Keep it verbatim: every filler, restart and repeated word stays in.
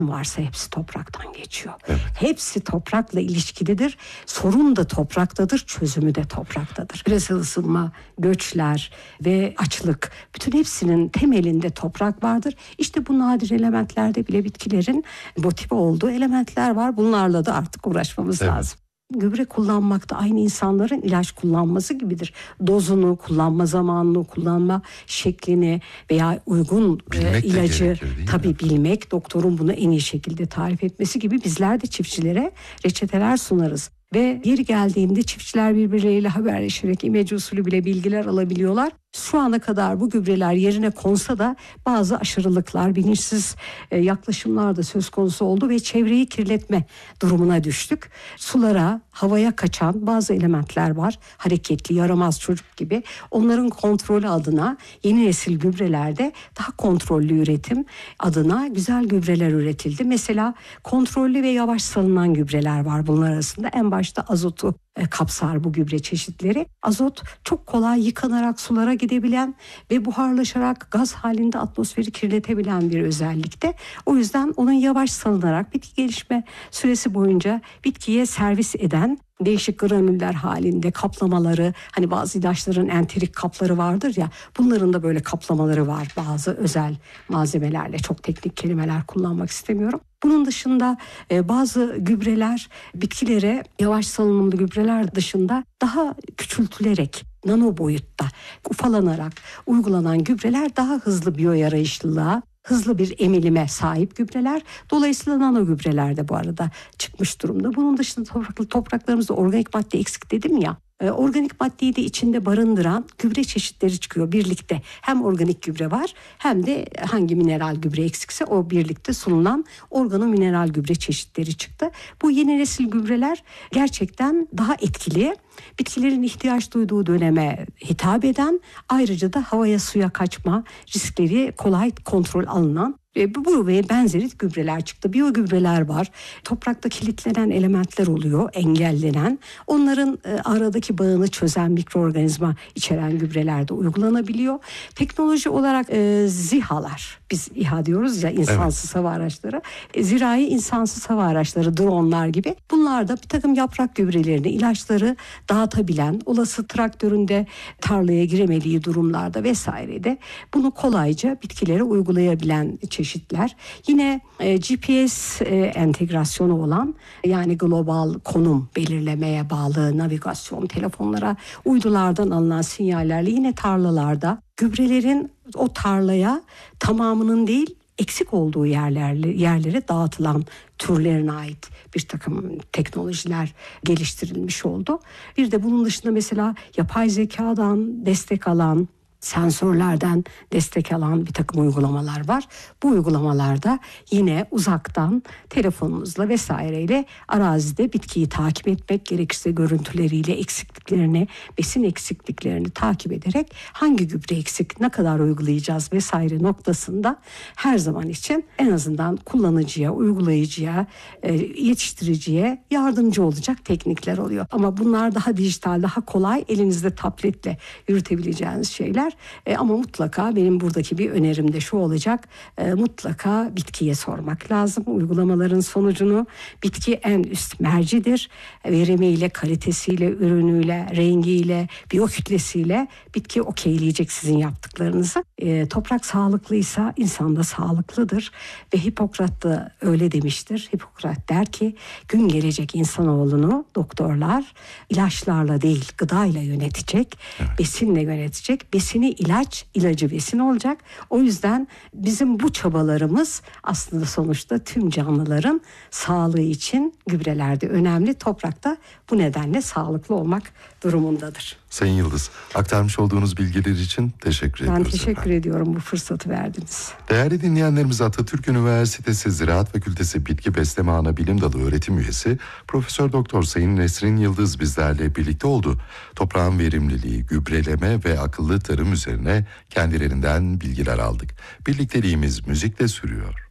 varsa hepsi topraktan geçiyor. Evet. Hepsi toprakla ilişkilidir. Sorun da topraktadır, çözümü de topraktadır. Küresel ısınma, göçler ve açlık, bütün hepsinin temelinde toprak vardır. İşte bu nadir elementlerde bile bitkilerin motive olduğu elementler var. Bunlarla da artık uğraşmamız Evet. lazım. Gübre kullanmak da aynı insanların ilaç kullanması gibidir. Dozunu, kullanma zamanını, kullanma şeklini veya uygun Bilmek e, de ilacı gerekir, değil mi? tabii bilmek, doktorun bunu en iyi şekilde tarif etmesi gibi bizler de çiftçilere reçeteler sunarız. Ve yeri geldiğinde çiftçiler birbirleriyle haberleşerek imece usulü bile bilgiler alabiliyorlar. Şu ana kadar bu gübreler yerine konsa da bazı aşırılıklar, bilinçsiz e, yaklaşımlar da söz konusu oldu ve çevreyi kirletme durumuna düştük. Sulara, havaya kaçan bazı elementler var. Hareketli, yaramaz çocuk gibi. Onların kontrolü adına yeni nesil gübrelerde daha kontrollü üretim adına güzel gübreler üretildi. Mesela kontrollü ve yavaş salınan gübreler var bunlar arasında. En başta azotu e, kapsar bu gübre çeşitleri. Azot çok kolay yıkanarak sulara gidebilen ve buharlaşarak gaz halinde atmosferi kirletebilen bir özellikte. O yüzden onun yavaş salınarak bitki gelişme süresi boyunca bitkiye servis eden değişik granüller halinde kaplamaları, hani bazı ilaçların enterik kapları vardır ya, bunların da böyle kaplamaları var bazı özel malzemelerle. Çok teknik kelimeler kullanmak istemiyorum. Bunun dışında e, bazı gübreler bitkilere, yavaş salınımlı gübreler dışında daha küçültülerek, nano boyutta ufalanarak uygulanan gübreler daha hızlı biyoyarayışlılığa, hızlı bir emilime sahip gübreler. Dolayısıyla nano gübreler de bu arada çıkmış durumda. Bunun dışında toprak, topraklarımızda organik madde eksik dedim ya. E, organik maddeyi de içinde barındıran gübre çeşitleri çıkıyor birlikte. Hem organik gübre var hem de hangi mineral gübre eksikse o birlikte sunulan organomineral gübre çeşitleri çıktı. Bu yeni nesil gübreler gerçekten daha etkili. Bitkilerin ihtiyaç duyduğu döneme hitap eden, ayrıca da havaya suya kaçma riskleri kolay kontrol alınan ve bu ve benzeri gübreler çıktı. Biyo gübreler var. Toprakta kilitlenen elementler oluyor, engellenen. Onların e, aradaki bağını çözen mikroorganizma içeren gübreler de uygulanabiliyor. Teknoloji olarak e, zihalar, biz İHA diyoruz ya, insansız evet. hava araçları. E, zirai insansız hava araçları, dronlar gibi. Bunlar da bir takım yaprak gübrelerini, ilaçları dağıtabilen, olası traktöründe tarlaya giremediği durumlarda vesairede bunu kolayca bitkilere uygulayabilen çeşitler. Yine e, G P S e, entegrasyonu olan, yani global konum belirlemeye bağlı navigasyon, telefonlara uydulardan alınan sinyallerle yine tarlalarda gübrelerin o tarlaya tamamının değil, eksik olduğu yerlerle, yerlere dağıtılan türlerine ait bir takım teknolojiler geliştirilmiş oldu. Bir de bunun dışında mesela yapay zekadan destek alan, sensörlerden destek alan bir takım uygulamalar var. Bu uygulamalarda yine uzaktan telefonunuzla vesaireyle arazide bitkiyi takip etmek, gerekirse görüntüleriyle eksikliklerini, besin eksikliklerini takip ederek hangi gübre eksik, ne kadar uygulayacağız vesaire noktasında her zaman için en azından kullanıcıya, uygulayıcıya, yetiştiriciye yardımcı olacak teknikler oluyor. Ama bunlar daha dijital, daha kolay, elinizde tabletle yürütebileceğiniz şeyler. E, ama mutlaka benim buradaki bir önerim de şu olacak. E, mutlaka bitkiye sormak lazım. Uygulamaların sonucunu, bitki en üst mercidir. Verimiyle, kalitesiyle, ürünüyle, rengiyle, biyokütlesiyle bitki okeyleyecek sizin yaptıklarınızı. E, toprak sağlıklıysa insan da sağlıklıdır. Ve Hipokrat da öyle demiştir. Hipokrat der ki, gün gelecek insanoğlunu doktorlar ilaçlarla değil gıdayla yönetecek, evet. besinle yönetecek. Besini ilaç, ilacı besin olacak. O yüzden bizim bu çabalarımız aslında sonuçta tüm canlıların sağlığı için gübrelerde önemli. Toprakta bu nedenle sağlıklı olmak durumundadır. Sayın Yıldız, aktarmış olduğunuz bilgiler için teşekkür ben ediyoruz. Ben teşekkür efendim. ediyorum, bu fırsatı verdiniz. Değerli dinleyenlerimiz, Atatürk Üniversitesi Ziraat Fakültesi Bitki Besleme Anabilim Dalı öğretim üyesi Profesör Doktor Sayın Nesrin Yıldız bizlerle birlikte oldu. Toprağın verimliliği, gübreleme ve akıllı tarım üzerine kendilerinden bilgiler aldık. Birlikteliğimiz müzikle sürüyor.